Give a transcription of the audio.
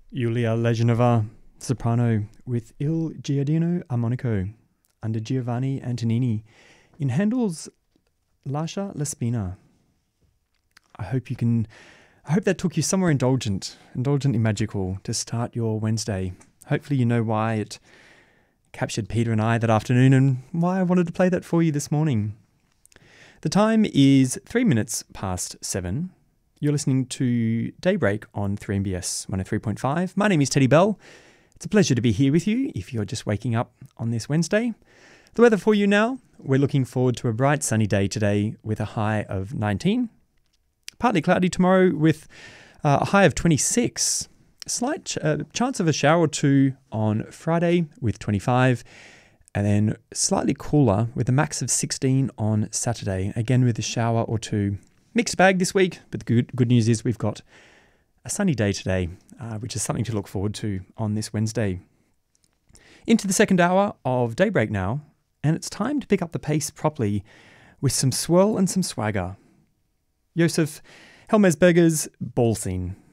Yulia Lejanova, soprano, with Il Giardino Armonico under Giovanni Antonini in Handel's Lascia la Spina. I hope that took you somewhere indulgently magical to start your Wednesday. Hopefully you know why it captured Peter and I that afternoon and why I wanted to play that for you this morning. The time is 3 minutes past 7. You're listening to Daybreak on 3MBS 103.5. My name is Teddy Bell. It's a pleasure to be here with you if you're just waking up on this Wednesday. The weather for you now, we're looking forward to a bright sunny day today with a high of 19. Partly cloudy tomorrow with a high of 26. Slight chance of a shower or two on Friday with 25. And then slightly cooler with a max of 16 on Saturday, again with a shower or two. Mixed bag this week, but the good news is we've got a sunny day today, which is something to look forward to on this Wednesday. Into the second hour of Daybreak now, and it's time to pick up the pace properly with some swirl and some swagger. Josef Helmesberger's Ball Scene.